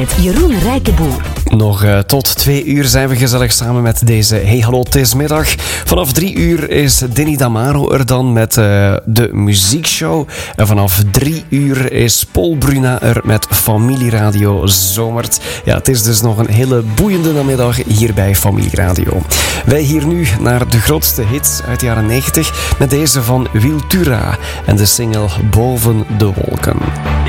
met Jeroen Rijkenboer. Nog tot 2 uur zijn we gezellig samen met deze Hey Hallo, het is middag. Vanaf 3 uur is Denny Damaro er dan met de muziekshow. En vanaf 3 uur is Paul Bruna er met Familieradio Zomert. Ja, het is dus nog een hele boeiende namiddag hier bij Familieradio. Wij hier nu naar de grootste hits uit de jaren 90 met deze van Wiltura en de single Boven de Wolken.